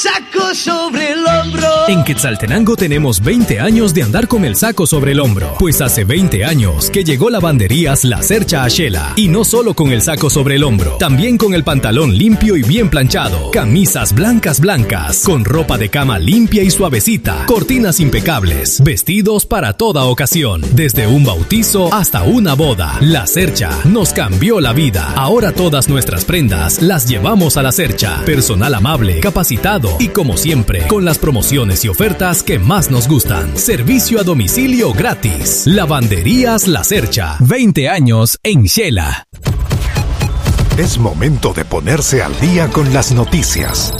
saco sobre el hombro. En Quetzaltenango tenemos 20 años de andar con el saco sobre el hombro. Pues hace 20 años que llegó Lavanderías La Cercha a Xela. Y no solo con el saco sobre el hombro, también con el pantalón limpio y bien planchado. Camisas blancas, con ropa de cama limpia y suavecita. Cortinas impecables. Vestidos para toda ocasión. Desde un bautizo hasta una boda. La Cercha nos cambió la vida. Ahora todas nuestras prendas las llevamos a La Cercha. Personal amable, capacitado y como siempre, con las promociones y ofertas que más nos gustan. Servicio a domicilio gratis. Lavanderías La Cercha. 20 años en Xela. Es momento de ponerse al día con las noticias.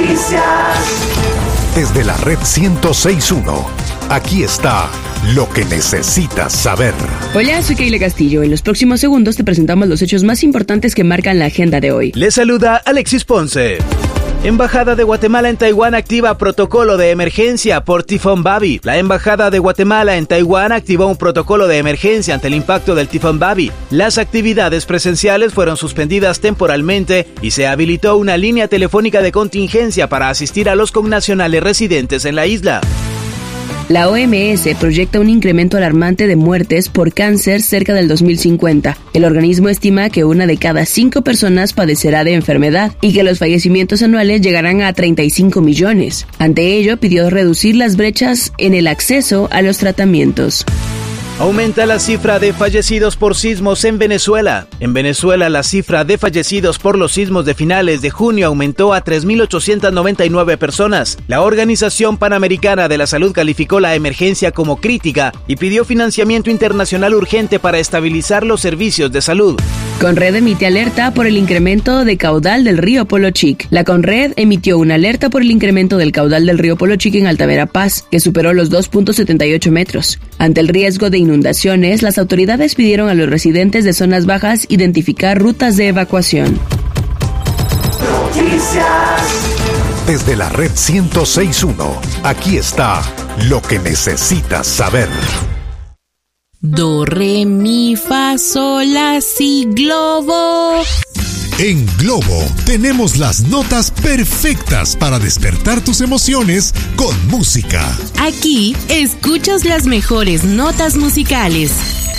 Desde la red 106.1, aquí está lo que necesitas saber. Hola, soy Keila Castillo. En los próximos segundos te presentamos los hechos más importantes que marcan la agenda de hoy. Les saluda Alexis Ponce. Embajada de Guatemala en Taiwán activa protocolo de emergencia por tifón Babi. La Embajada de Guatemala en Taiwán activó un protocolo de emergencia ante el impacto del tifón Babi. Las actividades presenciales fueron suspendidas temporalmente y se habilitó una línea telefónica de contingencia para asistir a los connacionales residentes en la isla. La OMS proyecta un incremento alarmante de muertes por cáncer cerca del 2050. El organismo estima que 1 de cada 5 personas padecerá de enfermedad y que los fallecimientos anuales llegarán a 35 millones. Ante ello, pidió reducir las brechas en el acceso a los tratamientos. Aumenta la cifra de fallecidos por sismos en Venezuela. En Venezuela, la cifra de fallecidos por los sismos de finales de junio aumentó a 3.899 personas. La Organización Panamericana de la Salud calificó la emergencia como crítica y pidió financiamiento internacional urgente para estabilizar los servicios de salud. Conred emite alerta por el incremento de caudal del río Polochic. La Conred emitió una alerta por el incremento del caudal del río Polochic en Alta Verapaz, que superó los 2.78 metros. Ante el riesgo de inundaciones, las autoridades pidieron a los residentes de zonas bajas identificar rutas de evacuación. Desde la red 106.1, aquí está lo que necesitas saber. Do, re, mi, fa, sol, la, si, globo. En Globo tenemos las notas perfectas para despertar tus emociones con música. Aquí escuchas las mejores notas musicales.